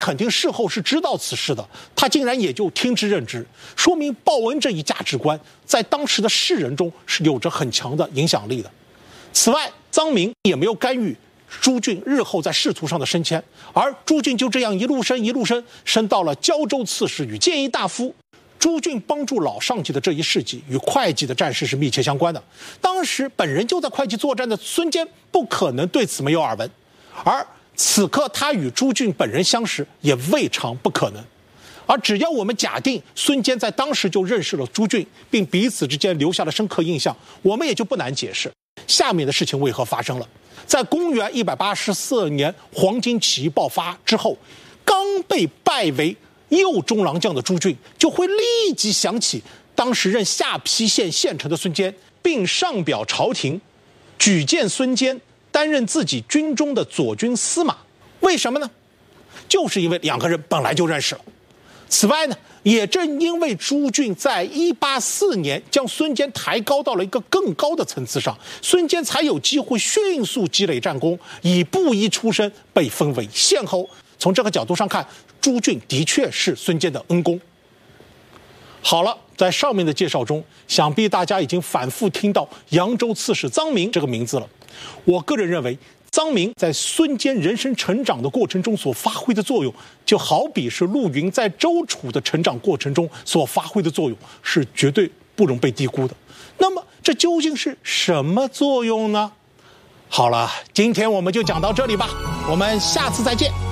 肯定事后是知道此事的，他竟然也就听之任之，说明报恩这一价值观在当时的世人中是有着很强的影响力的。此外，臧明也没有干预朱俊日后在仕途上的升迁，而朱俊就这样一路升到了胶州刺史与谏议大夫。朱俊帮助老上级的这一事迹与会稽的战事是密切相关的。当时本人就在会稽作战的孙坚不可能对此没有耳闻，而此刻他与朱俊本人相识也未尝不可能。而只要我们假定孙坚在当时就认识了朱俊，并彼此之间留下了深刻印象，我们也就不难解释下面的事情为何发生了。在公元184年黄巾起义爆发之后，刚被拜为右中郎将的朱俊就会立即想起当时任下邳县县丞的孙坚，并上表朝廷举荐孙坚担任自己军中的左军司马。为什么呢？就是因为两个人本来就认识了。此外呢，也正因为朱俊在184年将孙坚抬高到了一个更高的层次上，孙坚才有机会迅速积累战功，以布衣出身，被封为县侯。从这个角度上看，朱俊的确是孙坚的恩公。好了，在上面的介绍中，想必大家已经反复听到扬州刺史臧明这个名字了。我个人认为，臧明在孙坚人生成长的过程中所发挥的作用，就好比是陆云在周楚的成长过程中所发挥的作用，是绝对不容被低估的。那么，这究竟是什么作用呢？好了，今天我们就讲到这里吧，我们下次再见。